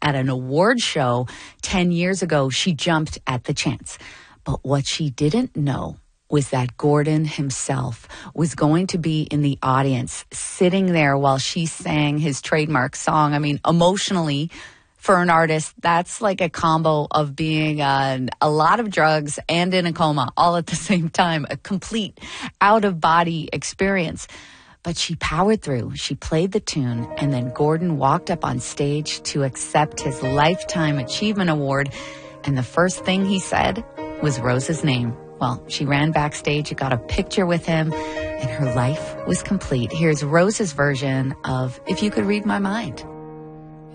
at an award show 10 years ago, she jumped at the chance. But what she didn't know was that Gordon himself was going to be in the audience, sitting there while she sang his trademark song. I mean, emotionally, for an artist, that's like a combo of being on a lot of drugs and in a coma all at the same time, a complete out-of-body experience. But she powered through, she played the tune, and then Gordon walked up on stage to accept his Lifetime Achievement Award. And the first thing he said was Rose's name. Well, she ran backstage, got a picture with him, and her life was complete. Here's Rose's version of If You Could Read My Mind.